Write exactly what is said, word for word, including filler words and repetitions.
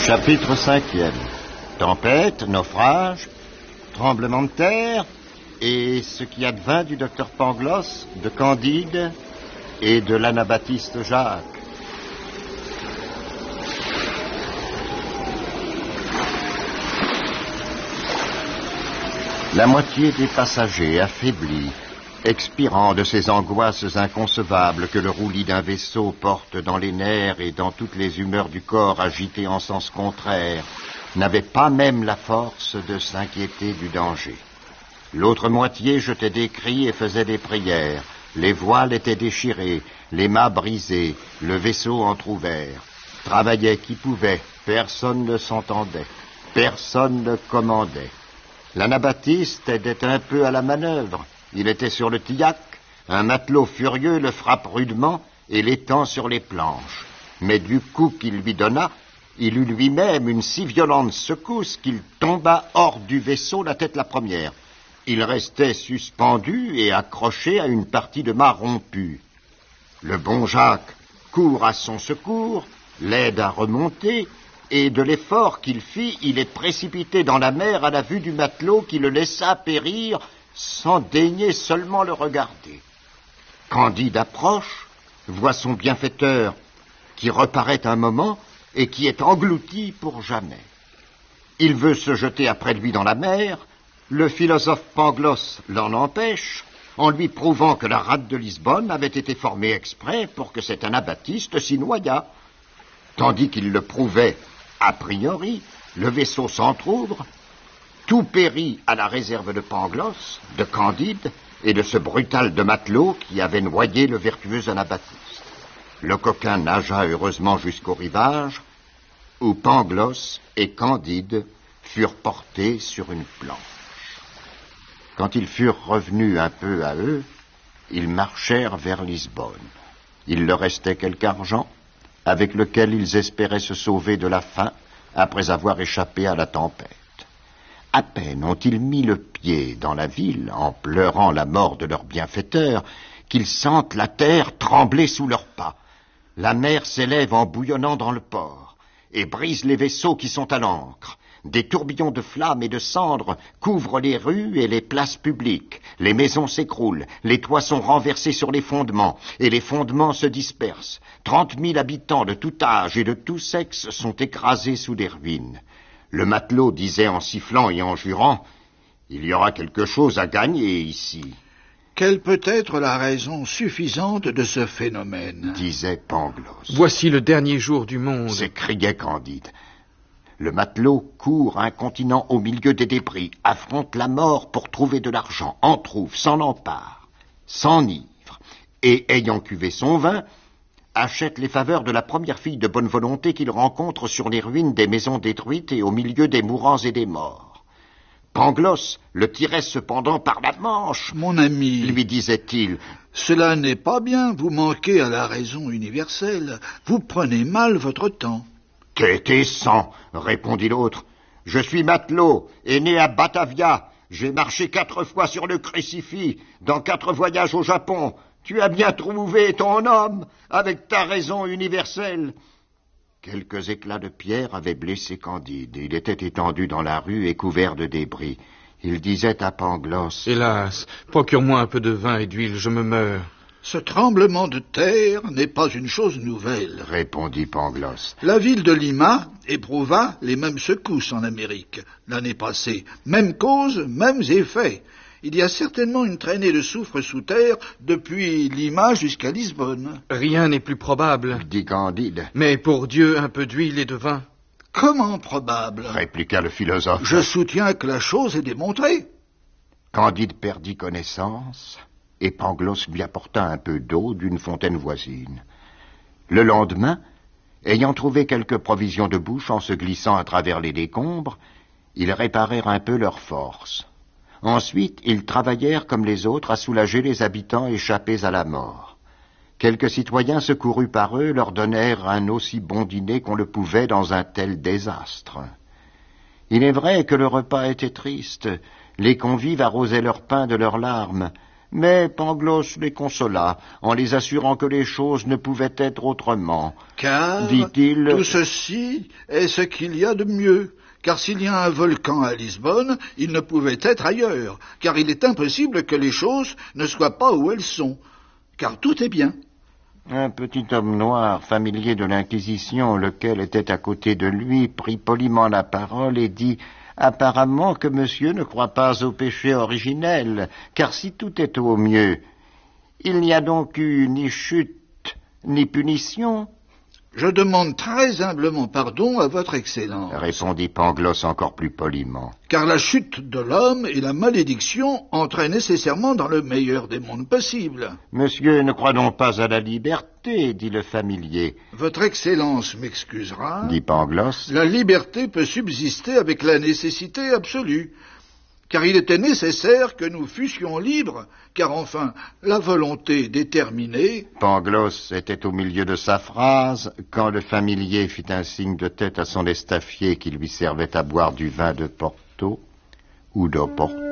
Chapitre cinquième. Tempête, naufrage, tremblement de terre et ce qui advint du docteur Pangloss, de Candide et de l'anabaptiste Jacques. La moitié des passagers affaiblis, expirant de ces angoisses inconcevables que le roulis d'un vaisseau porte dans les nerfs et dans toutes les humeurs du corps agitées en sens contraire, n'avaient pas même la force de s'inquiéter du danger. L'autre moitié jetait des cris et faisait des prières. Les voiles étaient déchirées, les mâts brisés, le vaisseau entrouvert. Travaillait qui pouvait, personne ne s'entendait, personne ne commandait. L'anabaptiste aidait un peu à la manœuvre. Il était sur le tillac, un matelot furieux le frappe rudement et l'étend sur les planches. Mais du coup qu'il lui donna, il eut lui-même une si violente secousse qu'il tomba hors du vaisseau la tête la première. Il restait suspendu et accroché à une partie de mât rompu. Le bon Jacques court à son secours, l'aide à remonter, et de l'effort qu'il fit, il est précipité dans la mer à la vue du matelot qui le laissa périr sans daigner seulement le regarder. Candide approche, voit son bienfaiteur qui reparaît un moment et qui est englouti pour jamais. Il veut se jeter après lui dans la mer. Le philosophe Pangloss l'en empêche, en lui prouvant que la rade de Lisbonne avait été formée exprès pour que cet anabaptiste s'y noyât. Tandis qu'il le prouvait a priori, le vaisseau s'entr'ouvre, tout périt à la réserve de Pangloss, de Candide et de ce brutal de matelot qui avait noyé le vertueux anabaptiste. Le coquin nagea heureusement jusqu'au rivage, où Pangloss et Candide furent portés sur une planche. Quand ils furent revenus un peu à eux, ils marchèrent vers Lisbonne. Il leur restait quelque argent, avec lequel ils espéraient se sauver de la faim après avoir échappé à la tempête. À peine ont-ils mis le pied dans la ville, en pleurant la mort de leur bienfaiteur, qu'ils sentent la terre trembler sous leurs pas. La mer s'élève en bouillonnant dans le port et brise les vaisseaux qui sont à l'ancre. Des tourbillons de flammes et de cendres couvrent les rues et les places publiques. Les maisons s'écroulent, les toits sont renversés sur les fondements, et les fondements se dispersent. Trente mille habitants de tout âge et de tout sexe sont écrasés sous des ruines. Le matelot disait en sifflant et en jurant, « Il y aura quelque chose à gagner ici. » Quelle peut être la raison suffisante de ce phénomène disait Pangloss. Voici le dernier jour du monde, s'écriait Candide. Le matelot court incontinent au milieu des débris, affronte la mort pour trouver de l'argent, en trouve, s'en empare, s'enivre, et, ayant cuvé son vin, achète les faveurs de la première fille de bonne volonté qu'il rencontre sur les ruines des maisons détruites et au milieu des mourants et des morts. Pangloss le tirait cependant par la manche. « Mon ami, lui disait-il, cela n'est pas bien, vous manquez à la raison universelle, vous prenez mal votre temps. » « Tête et sang, répondit l'autre. Je suis matelot et né à Batavia. J'ai marché quatre fois sur le crucifix, dans quatre voyages au Japon. Tu as bien trouvé ton homme, avec ta raison universelle. » Quelques éclats de pierre avaient blessé Candide. Il était étendu dans la rue et couvert de débris. Il disait à Pangloss, « Hélas, procure-moi un peu de vin et d'huile, je me meurs. » Ce tremblement de terre n'est pas une chose nouvelle, répondit Pangloss. La ville de Lima éprouva les mêmes secousses en Amérique l'année passée. Même cause, mêmes effets. Il y a certainement une traînée de soufre sous terre depuis Lima jusqu'à Lisbonne. Rien n'est plus probable, dit Candide. Mais pour Dieu, un peu d'huile et de vin. Comment probable, répliqua le philosophe. Je soutiens que la chose est démontrée. Candide perdit connaissance, et Pangloss lui apporta un peu d'eau d'une fontaine voisine. Le lendemain, ayant trouvé quelques provisions de bouche en se glissant à travers les décombres, ils réparèrent un peu leurs forces. Ensuite, ils travaillèrent comme les autres à soulager les habitants échappés à la mort. Quelques citoyens secourus par eux leur donnèrent un aussi bon dîner qu'on le pouvait dans un tel désastre. Il est vrai que le repas était triste, les convives arrosaient leur pain de leurs larmes, Mais Pangloss les consola, en les assurant que les choses ne pouvaient être autrement. Car, dit-il, tout ceci est ce qu'il y a de mieux. Car s'il y a un volcan à Lisbonne, il ne pouvait être ailleurs, car il est impossible que les choses ne soient pas où elles sont, car tout est bien. Un petit homme noir, familier de l'Inquisition, lequel était à côté de lui, prit poliment la parole et dit « Apparemment que monsieur ne croit pas au péché originel, car si tout est au mieux, il n'y a donc eu ni chute, ni punition ?» Je demande très humblement pardon à votre Excellence, répondit Pangloss encore plus poliment. Car la chute de l'homme et la malédiction entraient nécessairement dans le meilleur des mondes possibles. Monsieur ne croit donc pas à la liberté, dit le familier. Votre Excellence m'excusera, dit Pangloss. La liberté peut subsister avec la nécessité absolue. Car il était nécessaire que nous fussions libres, car enfin, la volonté déterminée... Pangloss était au milieu de sa phrase, quand le familier fit un signe de tête à son estafier qui lui servait à boire du vin de Porto, ou d'Oporto.